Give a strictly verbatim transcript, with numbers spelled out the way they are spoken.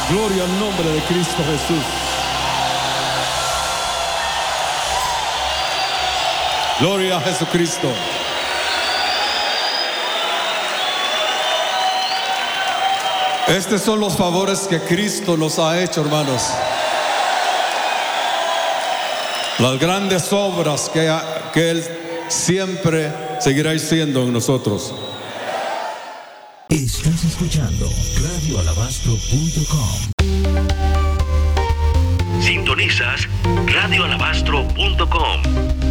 Gloria al nombre de Cristo Jesús. Gloria a Jesucristo. Estos son los favores que Cristo nos ha hecho, hermanos. Las grandes obras que, que Él siempre seguirá haciendo en nosotros. Estás escuchando radio alabastro punto com. Sintonizas radio alabastro punto com.